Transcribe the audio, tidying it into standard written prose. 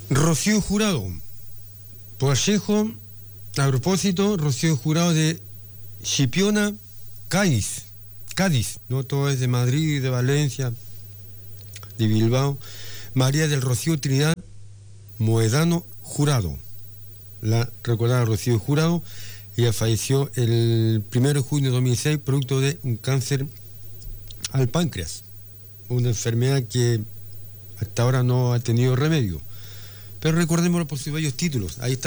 Rocío Jurado, Vallejo, a propósito, Rocío Jurado de Chipiona, Cádiz, no todo es de Madrid, de Valencia, de Bilbao. María del Rocío Trinidad Moedano Jurado, la recordada Rocío Jurado. Ella falleció el 1 de junio de 2006 producto de un cáncer al páncreas, una enfermedad que hasta ahora no ha tenido remedio. Pero recordémoslo por sus bellos títulos. Ahí está.